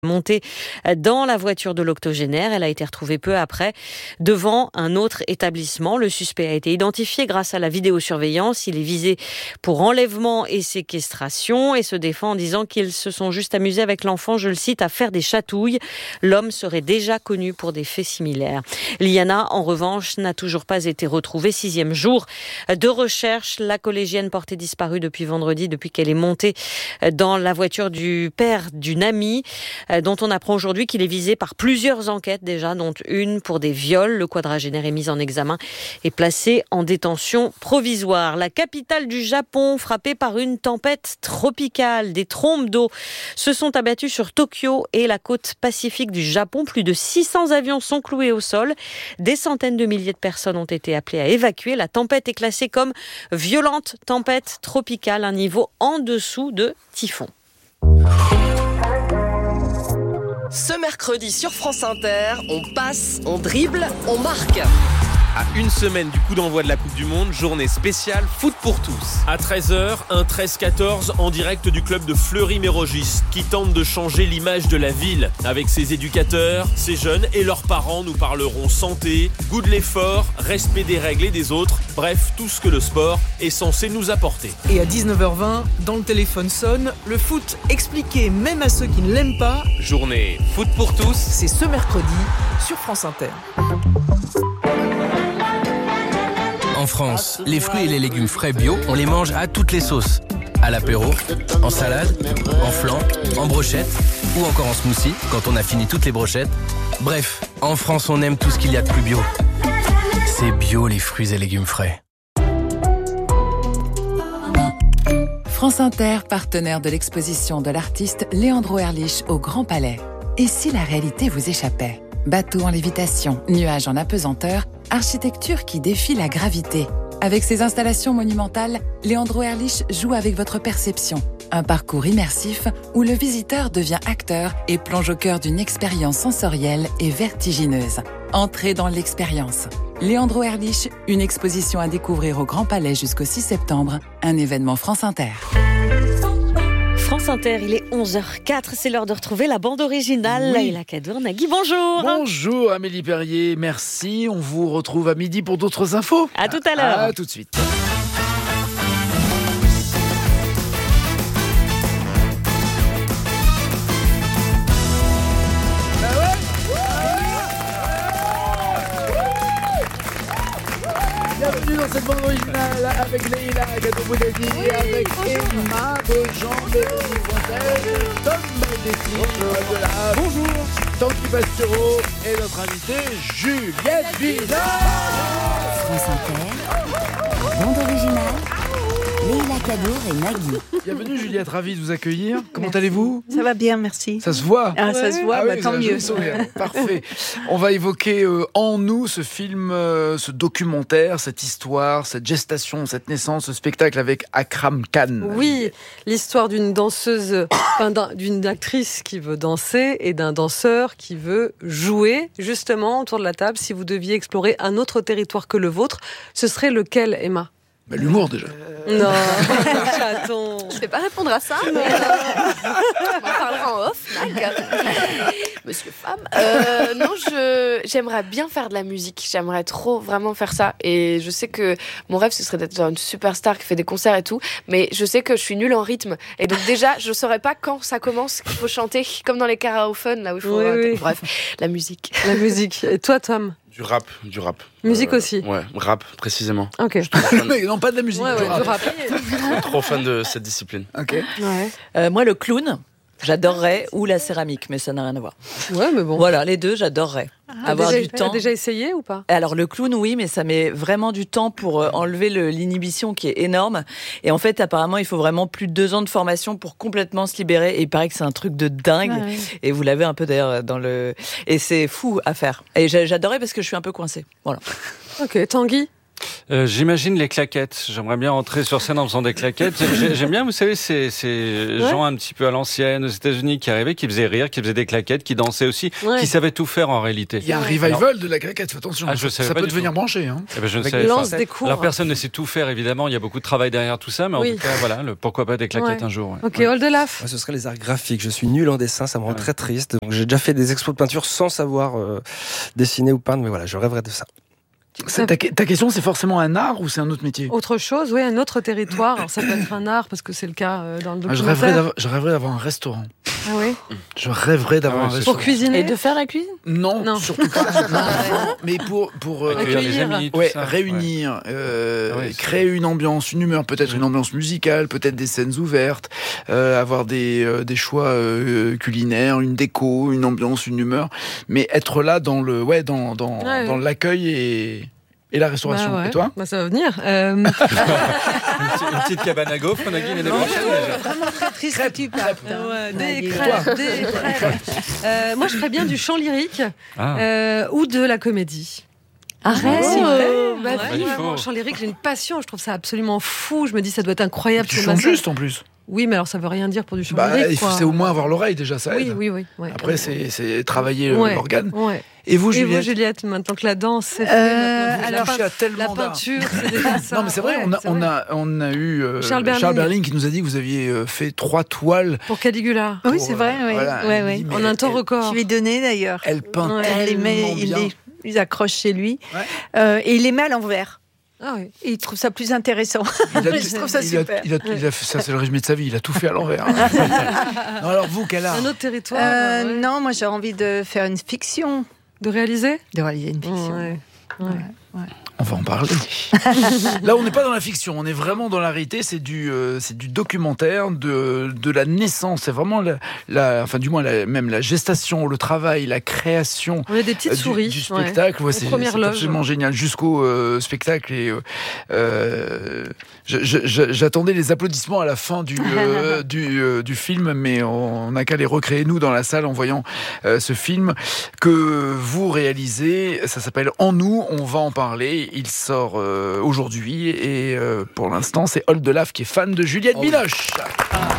Montée dans la voiture de l'octogénaire. Elle a été retrouvée peu après devant un autre établissement. Le suspect a été identifié grâce à la vidéosurveillance. Il est visé pour enlèvement et séquestration et se défend en disant qu'ils se sont juste amusés avec l'enfant, je le cite, à faire des chatouilles. L'homme serait déjà connu pour des faits similaires. Liana, en revanche, n'a toujours pas été retrouvée. 6e jour de recherche. La collégienne portée disparue depuis vendredi, depuis qu'elle est montée dans la voiture du père d'une amie, dont on apprend aujourd'hui qu'il est visé par plusieurs enquêtes déjà, dont une pour des viols. Le quadragénaire est mis en examen et placé en détention provisoire. La capitale du Japon, frappée par une tempête tropicale. Des trombes d'eau se sont abattues sur Tokyo et la côte pacifique du Japon. Plus de 600 avions sont cloués au sol. Des centaines de milliers de personnes ont été appelées à évacuer. La tempête est classée comme violente tempête tropicale, un niveau en dessous de typhon. Ce mercredi sur France Inter, on passe, on dribble, on marque. À une semaine du coup d'envoi de la Coupe du Monde, journée spéciale foot pour tous. À 13h, un 13-14 en direct du club de Fleury-Mérogis qui tente de changer l'image de la ville. Avec ses éducateurs, ses jeunes et leurs parents nous parleront santé, goût de l'effort, respect des règles et des autres. Bref, tout ce que le sport est censé nous apporter. Et à 19h20, dans le téléphone sonne, le foot expliqué même à ceux qui ne l'aiment pas. Journée foot pour tous. C'est ce mercredi sur France Inter. En France, les fruits et les légumes frais bio, on les mange à toutes les sauces. À l'apéro, en salade, en flan, en brochette ou encore en smoothie quand on a fini toutes les brochettes. Bref, en France, on aime tout ce qu'il y a de plus bio. C'est bio les fruits et légumes frais. France Inter, partenaire de l'exposition de l'artiste Leandro Erlich au Grand Palais. Et si la réalité vous échappait ? Bateau en lévitation, nuages en apesanteur, architecture qui défie la gravité. Avec ses installations monumentales, Leandro Erlich joue avec votre perception. Un parcours immersif où le visiteur devient acteur et plonge au cœur d'une expérience sensorielle et vertigineuse. Entrez dans l'expérience. Leandro Erlich, une exposition à découvrir au Grand Palais jusqu'au 6 septembre, un événement France Inter. France Inter, il est 11h04, c'est l'heure de retrouver la bande originale. Oui. Leïla Kadour, Nagui, bonjour. Bonjour Amélie Perrier, merci. On vous retrouve à midi pour d'autres infos. À tout à l'heure. À tout de suite. Bienvenue dans cette bande originale avec Leïla Kadour-Boudadi, avec Emma Beaujean, Mélanie Fontaine, Tom Maldetti, bonjour, Tanguy Bastureau et notre invité Juliette Bizarre. France Inter, bande originale, Leïla Kadour et Nagui. Bienvenue Juliette, ravie de vous accueillir. Comment allez-vous ? Ça va bien, merci. Ça se voit ? Ça se voit, oui, tant mieux. Parfait. On va évoquer En nous, ce film, ce documentaire, cette histoire, cette gestation, cette naissance, ce spectacle avec Akram Khan. Oui, l'histoire d'une danseuse, d'une actrice qui veut danser et d'un danseur qui veut jouer. Justement, autour de la table, si vous deviez explorer un autre territoire que le vôtre, ce serait lequel, Emma ? L'humour déjà. Non, chaton. Je ne vais pas répondre à ça, mais on en parlera en off, Nag. Monsieur femme. Non, j'aimerais bien faire de la musique. J'aimerais trop vraiment faire ça. Et je sais que mon rêve, ce serait d'être une superstar qui fait des concerts et tout. Mais je sais que je suis nulle en rythme. Et donc déjà, je ne saurais pas quand ça commence qu'il faut chanter, comme dans les karaophones, là où il faut... Oui. Bref, la musique. La musique. Et toi, Tom ? Du rap. Musique aussi. Ouais, rap précisément. Ok. Mais non, pas de la musique. Ouais, du rap. Je suis trop fan de cette discipline. Ok. Ouais. Moi, le clown, j'adorerais, ou la céramique, mais ça n'a rien à voir. Ouais, mais bon. Voilà, les deux, j'adorerais. Avoir du temps. T'as déjà essayé ou pas ? Alors le clown, oui, mais ça met vraiment du temps pour enlever l'inhibition qui est énorme. Et en fait, apparemment, il faut vraiment plus de 2 ans de formation pour complètement se libérer. Et il paraît que c'est un truc de dingue. Ouais. Et vous l'avez un peu d'ailleurs dans le... Et c'est fou à faire. Et j'adorais parce que je suis un peu coincée. Voilà. Ok, Tanguy ? J'imagine les claquettes. J'aimerais bien rentrer sur scène en faisant des claquettes. J'aime bien, vous savez, ces gens un petit peu à l'ancienne aux États-Unis qui arrivaient, qui faisaient rire, qui faisaient des claquettes, qui dansaient aussi, qui savaient tout faire en réalité. Il y a un revival de la claquette, attention. Ça peut devenir branché. Hein. Eh ben, je ne savais pas. Alors personne ne sait tout faire, évidemment. Il y a beaucoup de travail derrière tout ça, mais en tout cas, voilà, pourquoi pas des claquettes un jour. Ok, Oldelaf. Ce serait les arts graphiques. Je suis nul en dessin, ça me rend très triste. Donc, j'ai déjà fait des expos de peinture sans savoir dessiner ou peindre, mais voilà, je rêverais de ça. Ta question, c'est forcément un art ou c'est un autre métier ? Autre chose, oui, un autre territoire. Alors, ça peut être un art, parce que c'est le cas dans le documentaire. Je rêverais d'avoir un restaurant. Ah oui ? Je rêverais d'avoir un restaurant. Pour cuisiner ? Et de faire la cuisine ? Non, surtout pas. Mais pour accueillir les amis, réunir, créer une ambiance, une humeur, peut-être une ambiance musicale, peut-être des scènes ouvertes, avoir des choix culinaires, une déco, une ambiance, une humeur, mais être là dans l'accueil et la restauration. Bah ouais. Et toi ? Ça va venir. Une petite cabane à gaufres, on a gagné des vraiment très triste que tu partes. Des crêpes. Moi, je ferais bien du chant lyrique ou de la comédie. Arrête, c'est vrai. Vraiment, chant lyrique, j'ai une passion. Je trouve ça absolument fou. Je me dis, ça doit être incroyable. Tu chantes juste en plus. Oui, mais alors ça veut rien dire pour du chant lyrique. C'est au moins avoir l'oreille déjà, ça aide. Oui. Après, c'est travailler l'organe. Ouais. Et vous, Juliette, maintenant que la danse, c'est fait. Alors, la peinture, c'est déjà ça. Non, mais c'est vrai, on a eu Charles Berling qui nous a dit que vous aviez fait 3 toiles. Pour Caligula. Oui, c'est vrai. Oui. En un temps record. Je lui ai donné d'ailleurs. Elle peint il accroche chez lui. Et il les met à l'envers. Ah oui. Et il trouve ça plus intéressant. Je trouve ça super. Ça, c'est le résumé de sa vie. Il a tout fait à l'envers. Non, alors vous, quel art ? Un autre territoire. Non, moi j'ai envie de faire une fiction. De réaliser une fiction. Ouais. On va en parler. Là, on n'est pas dans la fiction, on est vraiment dans la réalité. C'est du documentaire de la naissance. C'est vraiment même la gestation, le travail, la création. On a des petites souris du spectacle. Ouais, c'est absolument génial jusqu'au spectacle. Et j'attendais les applaudissements à la fin du film, mais on n'a qu'à les recréer nous dans la salle en voyant ce film que vous réalisez. Ça s'appelle En nous. On va en parler. Il sort aujourd'hui et pour l'instant c'est Oldelaf qui est fan de Juliette Binoche.